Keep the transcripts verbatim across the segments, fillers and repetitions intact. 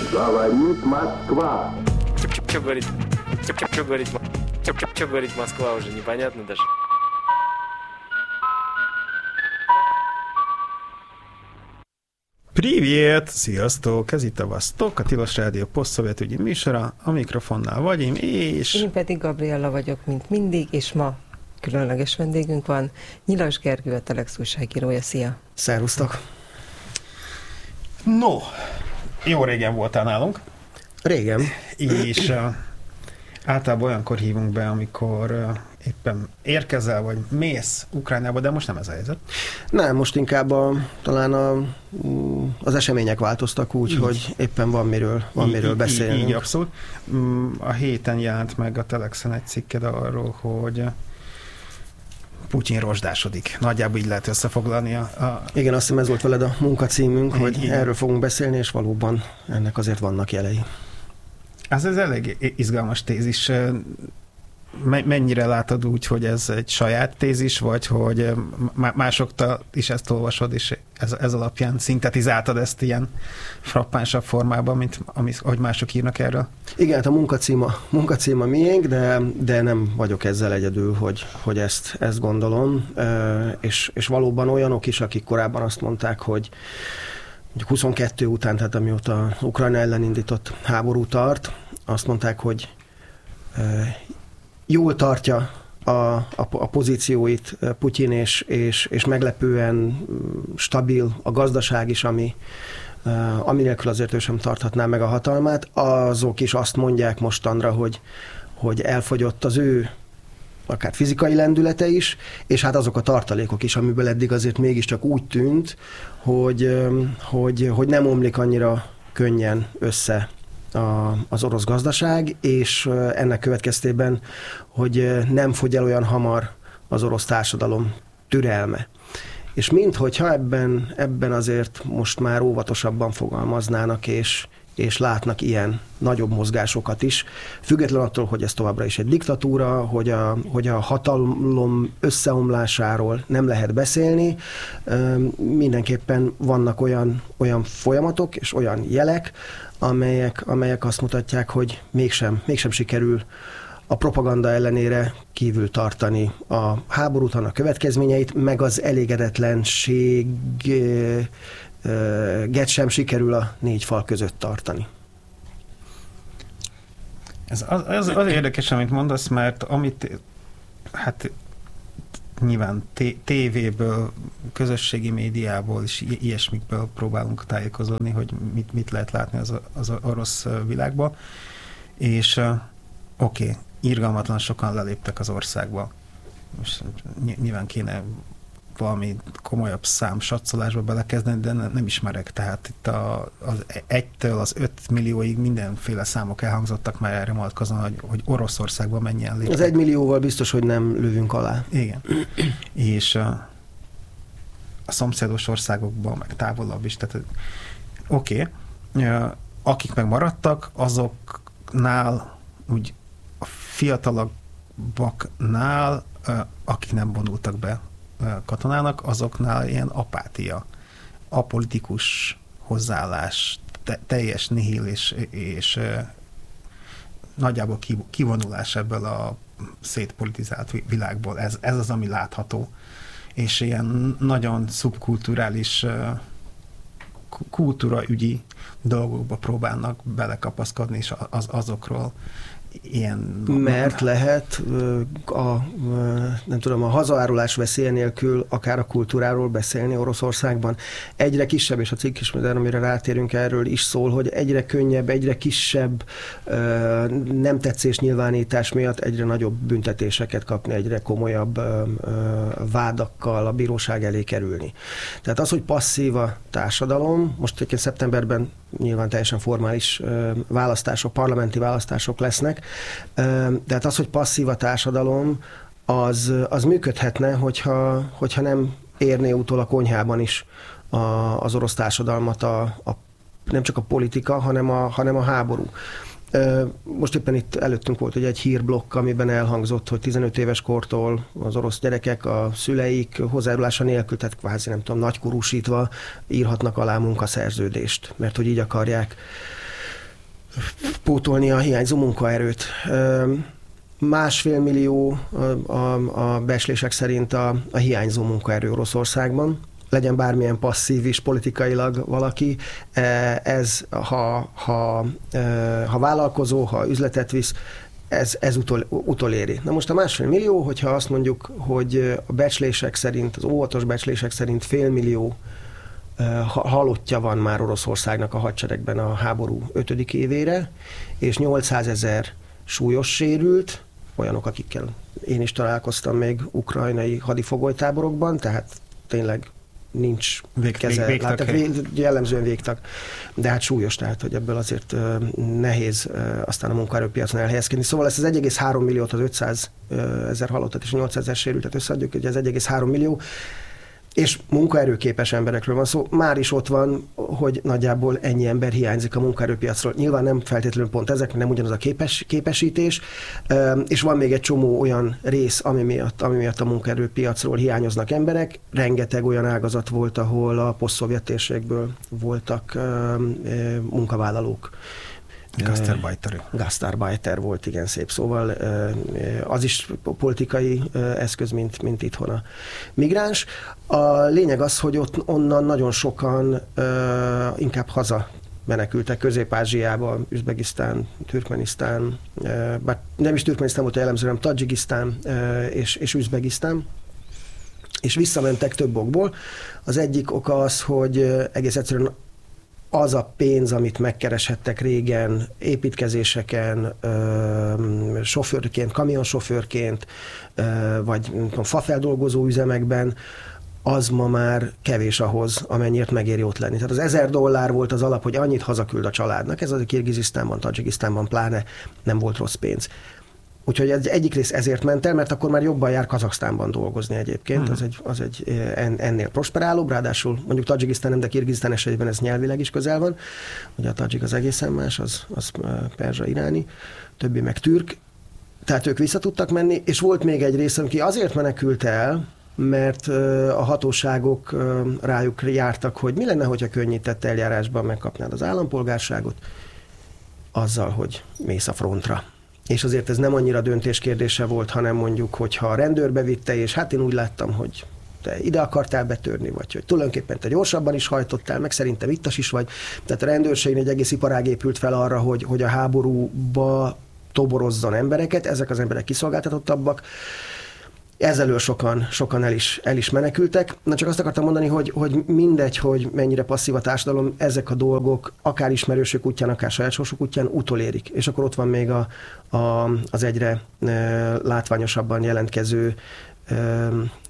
Говорит Москва. Что говорит? Что говорит? Что говорит Москва, уже непонятно даже. Привет! Sziasztok! Ez itt a Vasztok, a Tilos Rádió posztszovjetügyi műsora. A mikrofonnál Vagyim, és... Én pedig Gabriella vagyok, mint mindig, és ma különleges vendégünk van. Nyilas Gergő, a Telex újságírója. Szia! Szervusztok! No, jó régen voltál nálunk. Régen. És uh, általában olyankor hívunk be, amikor uh, éppen érkezel, vagy mész Ukrajnába, de most nem ez a helyzet. Nem, most inkább a, talán a, az események változtak úgy, így, hogy éppen van miről, van így, miről beszélni. Így, így, abszolút. A héten jelent meg a Telexen egy cikked arról, hogy Putyin rozsdásodik. Nagyjából így lehet összefoglalni a... a... Igen, azt hiszem ez volt veled a munkacímünk, hogy igen, erről fogunk beszélni, és valóban ennek azért vannak jelei. Ez, ez elég izgalmas tézis. Mennyire látod úgy, hogy ez egy saját tézis, vagy hogy másoktól is ezt olvasod, és ez, ez alapján szintetizáltad ezt ilyen frappánsabb formában, mint ami, ahogy mások írnak erről? Igen, hát a munkacíma, munkacíma miénk, de, de nem vagyok ezzel egyedül, hogy, hogy ezt, ezt gondolom. És, és valóban olyanok is, akik korábban azt mondták, hogy huszonkettő után, tehát amióta Ukrajna ellen indított háború tart, azt mondták, hogy jól tartja a, a, a pozícióit Putyin, és, és, és meglepően stabil a gazdaság is, ami, ami nélkül azért ő sem tarthatná meg a hatalmát. Azok is azt mondják mostanra, hogy, hogy elfogyott az ő akár fizikai lendülete is, és hát azok a tartalékok is, amiből eddig azért mégiscsak úgy tűnt, hogy, hogy, hogy nem omlik annyira könnyen össze A, az orosz gazdaság, és ennek következtében, hogy nem fogy el olyan hamar az orosz társadalom türelme. És minthogyha ebben, ebben azért most már óvatosabban fogalmaznának, és, és látnak ilyen nagyobb mozgásokat is, független attól, hogy ez továbbra is egy diktatúra, hogy a, hogy a hatalom összeomlásáról nem lehet beszélni, mindenképpen vannak olyan, olyan folyamatok és olyan jelek, amelyek, amelyek azt mutatják, hogy mégsem, mégsem sikerül a propaganda ellenére kívül tartani a háborút, annak következményeit, meg az elégedetlenséget sem sikerül a négy fal között tartani. Ez az, az, az érdekes, amit mondasz, mert amit hát nyilván tévéből, közösségi médiából és ilyesmikből próbálunk tájékozódni, hogy mit, mit lehet látni az, az orosz világban. És uh, oké, okay, irgalmatlan sokan leléptek az országba. Most nyilván kéne valami komolyabb szám satszolásba belekezdeni, de ne, nem ismerek. Tehát itt a, az egytől az öt millióig mindenféle számok elhangzottak már erre vonatkozóan, hogy, hogy Oroszországban mennyien léptek. Az egy millióval biztos, hogy nem lövünk alá. Igen. És a, a szomszédos országokban, meg távolabb is. Tehát oké. Okay. Akik meg maradtak, azoknál úgy a fiatalabbaknál, akik nem vonultak be katonának, azoknál ilyen apátia, apolitikus hozzáállás, te, teljes nihil és, és e, nagyjából kivonulás ebből a szétpolitizált világból. Ez, ez az, ami látható. És ilyen nagyon szubkulturális e, kultúraügyi dolgokba próbálnak belekapaszkodni, és az, azokról ilyen... Mert lehet a, nem tudom, a hazaárulás veszélye nélkül akár a kultúráról beszélni Oroszországban. Egyre kisebb, és a cikk is, amire rátérünk, erről is szól, hogy egyre könnyebb, egyre kisebb nem tetszés nyilvánítás miatt egyre nagyobb büntetéseket kapni, egyre komolyabb vádakkal a bíróság elé kerülni. Tehát az, hogy passzív a társadalom, most egyébként szeptemberben nyilván teljesen formális választások, parlamenti választások lesznek, de hát az, hogy passzív a társadalom, az, az működhetne, hogyha, hogyha nem érné utol a konyhában is a, az orosz társadalmat a, a, nem csak a politika, hanem a, hanem a háború. Most éppen itt előttünk volt ugye egy hírblokk, amiben elhangzott, hogy tizenöt éves kortól az orosz gyerekek, a szüleik hozzájárulása nélkül, tehát kvázi nem tudom, nagykorúsítva írhatnak alá munkaszerződést, mert hogy így akarják pótolni a hiányzó munkaerőt. Másfél millió a, a, a becslések szerint a, a hiányzó munkaerő Oroszországban. Legyen bármilyen passzív is politikailag valaki, ez ha, ha, ha vállalkozó, ha üzletet visz, ez, ez utol, utoléri. Na most a másfél millió, hogyha azt mondjuk, hogy a becslések szerint, az óvatos becslések szerint félmillió halottja van már Oroszországnak a hadseregben a háború ötödik évére, és nyolcszázezer súlyos sérült, olyanok, akikkel én is találkoztam még ukrajnai hadifogolytáborokban, tehát tényleg nincs Vég, keze, vég, végtag, láttak, jellemzően végtag, de hát súlyos, tehát hogy ebből azért nehéz aztán a munkaerőpiacon elhelyezkedni. Szóval ezt az egy egész három milliót, az ötszázezer halottat és nyolcszázezer sérültet összeadjuk, ugye ez egy egész három millió, és munkaerőképes emberekről van szó. Már is ott van, hogy nagyjából ennyi ember hiányzik a munkaerőpiacról. Nyilván nem feltétlenül pont ezek, nem ugyanaz a képes, képesítés, és van még egy csomó olyan rész, ami miatt, ami miatt a munkaerőpiacról hiányoznak emberek. Rengeteg olyan ágazat volt, ahol a posztszovjet térségből voltak munkavállalók. Gastarbeiter. Gastarbeiter volt, igen, szép szóval. Az is politikai eszköz, mint, mint itthon a migráns. A lényeg az, hogy ott onnan nagyon sokan inkább haza menekültek Közép-Ázsiába, Üzbegisztán, Türkmenisztán, bár nem is Türkmenisztán volt a jellemző, hanem Tadzsikisztán és, és Üzbegisztán, és visszamentek több okból. Az egyik oka az, hogy egész egyszerűen az a pénz, amit megkereshettek régen építkezéseken, ö, sofőrként, kamionsofőrként, ö, vagy nem tudom, fafeldolgozó üzemekben, az ma már kevés ahhoz, amennyiért megéri ott lenni. Tehát az ezer dollár volt az alap, hogy annyit hazaküld a családnak. Ez az a Kirgizisztánban, Tadzsikisztánban pláne nem volt rossz pénz. Úgyhogy ez egyik rész ezért ment el, mert akkor már jobban jár Kazaksztánban dolgozni egyébként. Hmm. Az egy, az egy ennél prosperálóbb, ráadásul mondjuk Tadzsikisztán nem, de Kirgizisztán esetében ez nyelvileg is közel van. Ugye a tadzsik az egészen más, az, az perzsa, iráni, többi meg türk. Tehát ők vissza tudtak menni, és volt még egy rész, aki azért menekült el, mert a hatóságok rájuk jártak, hogy mi lenne, hogyha könnyített eljárásban megkapnád az állampolgárságot, azzal, hogy mész a frontra. És azért ez nem annyira döntés kérdése volt, hanem mondjuk, hogyha a rendőrbe vitte, és hát én úgy láttam, hogy te ide akartál betörni, vagy hogy tulajdonképpen te gyorsabban is hajtottál, meg szerintem ittas is vagy. Tehát a rendőrségén egy egész iparág épült fel arra, hogy, hogy a háborúba toborozzon embereket, ezek az emberek kiszolgáltatottabbak. Ezzelől sokan, sokan el, is, el is menekültek. Na csak azt akartam mondani, hogy, hogy mindegy, hogy mennyire passzív a társadalom, ezek a dolgok akár ismerősök útján, akár saját sorsuk útján utolérik. És akkor ott van még a, a, az egyre e, látványosabban jelentkező e,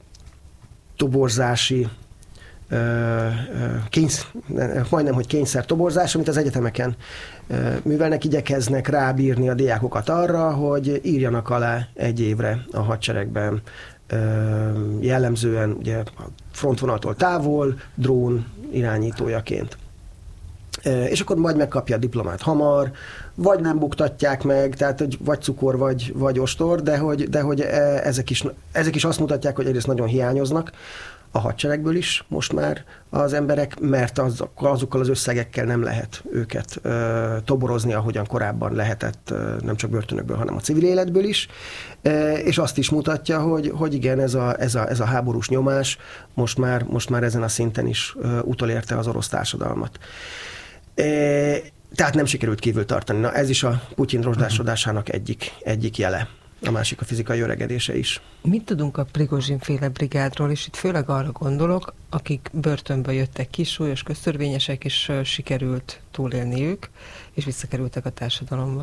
toborzási, e, e, kényszer, majdnem, hogy kényszer toborzás, amit az egyetemeken e, művelnek, igyekeznek rábírni a diákokat arra, hogy írjanak alá egy évre a hadseregben, e, jellemzően ugye a frontvonaltól távol, drón irányítójaként. És akkor majd megkapja a diplomát hamar, vagy nem buktatják meg, tehát hogy vagy cukor, vagy, vagy ostor, de hogy, de hogy ezek, is, ezek is azt mutatják, hogy egyrészt nagyon hiányoznak a hadseregből is most már az emberek, mert az, azokkal az összegekkel nem lehet őket ö, toborozni, ahogyan korábban lehetett, ö, nem csak börtönökből, hanem a civil életből is. E, és azt is mutatja, hogy, hogy igen, ez a, ez, a, ez a háborús nyomás most már, most már ezen a szinten is ö, utolérte az orosz társadalmat. E, tehát nem sikerült kívül tartani. Na, ez is a Putyin rozsdásodásának egyik, egyik jele. A másik a fizikai öregedése is. Mit tudunk a Prigozsin-féle brigádról, és itt főleg arra gondolok, akik börtönből jöttek ki, súlyos köztörvényesek, és sikerült túlélniük, és visszakerültek a társadalomba?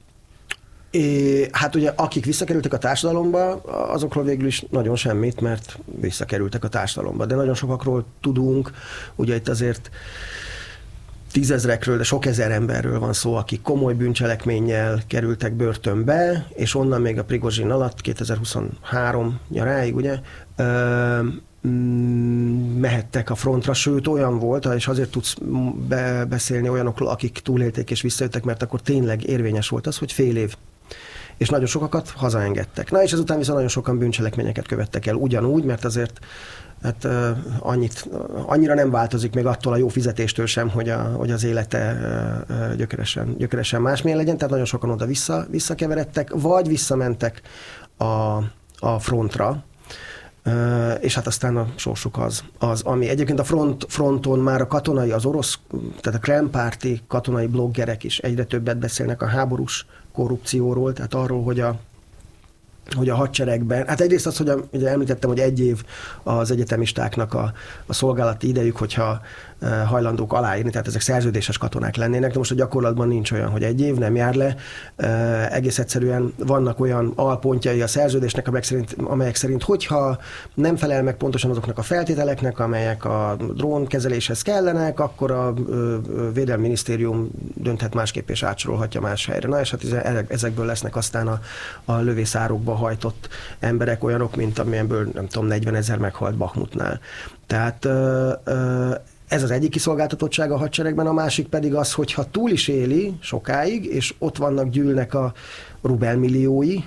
É, hát ugye akik visszakerültek a társadalomba, azokról végül is nagyon semmit, mert visszakerültek a társadalomba. De nagyon sokakról tudunk, ugye itt azért tízezrekről, de sok ezer emberről van szó, akik komoly bűncselekménnyel kerültek börtönbe, és onnan még a Prigozsin alatt, kétezer-huszonhárom nyaráig, ugye, ö, mehettek a frontra, sőt olyan volt, és azért tudsz be- beszélni olyanokról, akik túlélték és visszajöttek, mert akkor tényleg érvényes volt az, hogy fél év és nagyon sokakat hazaengedtek. Na és ezután viszont nagyon sokan bűncselekményeket követtek el ugyanúgy, mert azért hát, uh, annyit, uh, annyira nem változik még attól a jó fizetéstől sem, hogy, a, hogy az élete uh, gyökeresen, gyökeresen másmilyen legyen, tehát nagyon sokan oda vissza, visszakeveredtek, vagy visszamentek a, a frontra, uh, és hát aztán a sorsuk az, az ami egyébként a front, fronton már a katonai, az orosz, tehát a Kreml-párti katonai bloggerek is egyre többet beszélnek a háborús korrupcióról, tehát arról, hogy a hogy a hadseregben, hát egyrészt az, hogy a, ugye említettem, hogy egy év az egyetemistáknak a, a szolgálati idejük, hogyha e, hajlandók aláírni, tehát ezek szerződéses katonák lennének, de most a gyakorlatban nincs olyan, hogy egy év nem jár le. E, egész egyszerűen vannak olyan alpontjai a szerződésnek, amelyek szerint, amelyek szerint, hogyha nem felel meg pontosan azoknak a feltételeknek, amelyek a drónkezeléshez kellenek, akkor a ö, Védelmi Minisztérium dönthet másképp és átsorolhatja más helyre. Na és hát ezekből lesznek aztán a, a lövészárokba hajtott emberek, olyanok, mint amilyenből, nem tudom, negyvenezer meghalt Bakhmutnál. Tehát ez az egyik kiszolgáltatottság a hadseregben, a másik pedig az, hogyha túl is éli sokáig, és ott vannak, gyűlnek a rubelmilliói,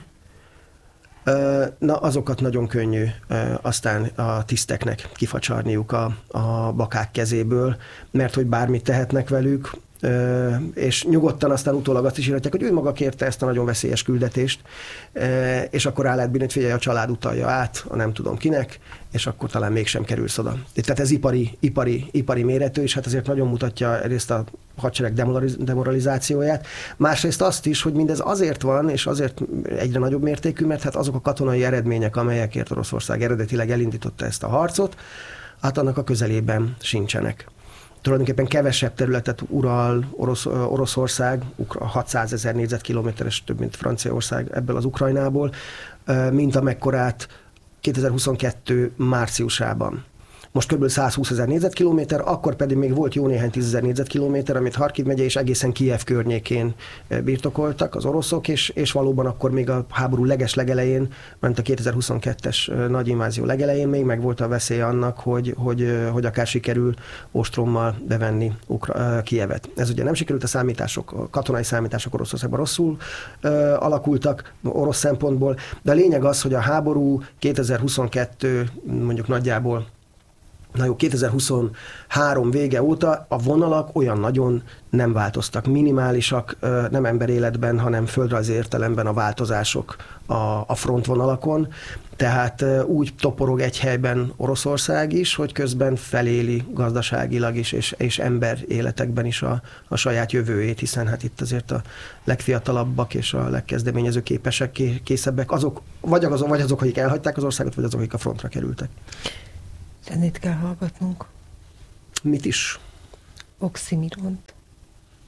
na azokat nagyon könnyű aztán a tiszteknek kifacsarniuk a, a bakák kezéből, mert hogy bármit tehetnek velük, és nyugodtan aztán utólag azt is írhatják, hogy ő maga kérte ezt a nagyon veszélyes küldetést, és akkor rá lehet bírni, hogy figyelj, a család utalja át, a nem tudom kinek, és akkor talán mégsem kerülsz oda. Tehát ez ipari, ipari, ipari méretű, és hát azért nagyon mutatja egyrészt a hadsereg demoralizációját, másrészt azt is, hogy mindez azért van, és azért egyre nagyobb mértékű, mert hát azok a katonai eredmények, amelyekért Oroszország eredetileg elindította ezt a harcot, hát annak a közelében sincsenek. Tulajdonképpen kevesebb területet ural Orosz, Oroszország, hatszázezer négyzetkilométeres, több mint Franciaország ebből az Ukrajnából, mint amekkorát kétezer-huszonkettő márciusában. Most kb. százhúszezer négyzetkilométer, akkor pedig még volt jó néhány tízezer négyzetkilométer, amit Harkiv megye és egészen Kijev környékén birtokoltak az oroszok, és, és valóban akkor még a háború leges legelején, ment a kétezer-huszonkettes nagy invázió legelején még meg volt a veszély annak, hogy, hogy, hogy akár sikerül ostrommal bevenni Ukra- Kijevet. Ez ugye nem sikerült, a számítások, a katonai számítások Oroszországban rosszul uh, alakultak orosz szempontból, de a lényeg az, hogy a háború kétezer-huszonkettő mondjuk nagyjából Na jó, kétezer-huszonhárom vége óta a vonalak olyan nagyon nem változtak, minimálisak, nem emberéletben, hanem földrajzi értelemben a változások a, a frontvonalakon. Tehát úgy toporog egy helyben Oroszország is, hogy közben feléli gazdaságilag is, és, és ember életekben is a, a saját jövőjét, hiszen hát itt azért a legfiatalabbak és a legkezdeményező képesek, készebbek, azok, vagy azok, vagy azok, akik elhagyták az országot, vagy azok, akik a frontra kerültek. Zenét kell hallgatnunk. Mit is? Oxymiront.